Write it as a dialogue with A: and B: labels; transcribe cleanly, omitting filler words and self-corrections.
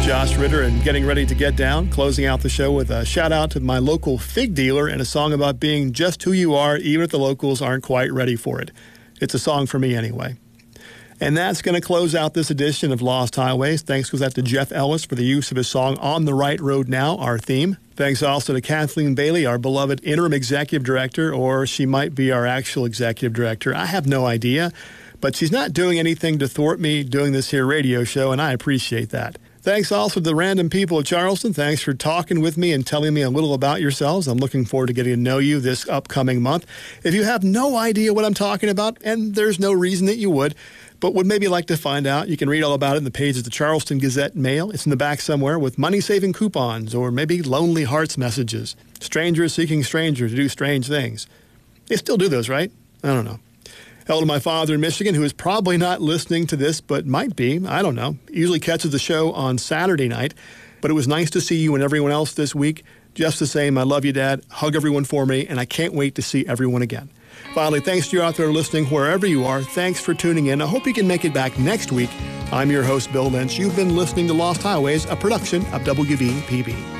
A: Josh Ritter and Getting Ready to Get Down, closing out the show with a shout out to my local fig dealer and a song about being just who you are, even if the locals aren't quite ready for it. It's a song for me anyway. And that's going to close out this edition of Lost Highways. Thanks goes out to Jeff Ellis for the use of his song On the Right Road Now, our theme. Thanks also to Kathleen Bailey, our beloved interim executive director, or she might be our actual executive director. I have no idea, but she's not doing anything to thwart me doing this here radio show, and I appreciate that. Thanks also to the random people of Charleston. Thanks for talking with me and telling me a little about yourselves. I'm looking forward to getting to know you this upcoming month. If you have no idea what I'm talking about, and there's no reason that you would, but would maybe like to find out, you can read all about it in the pages of the Charleston Gazette Mail. It's in the back somewhere with money-saving coupons or maybe Lonely Hearts messages. Strangers seeking strangers to do strange things. They still do those, right? I don't know. Hello to my father in Michigan, who is probably not listening to this, but might be. I don't know. He usually catches the show on Saturday night. But it was nice to see you and everyone else this week. Just the same, I love you, Dad. Hug everyone for me, and I can't wait to see everyone again. Finally, thanks to you out there listening wherever you are. Thanks for tuning in. I hope you can make it back next week. I'm your host, Bill Lynch. You've been listening to Lost Highways, a production of WVPB.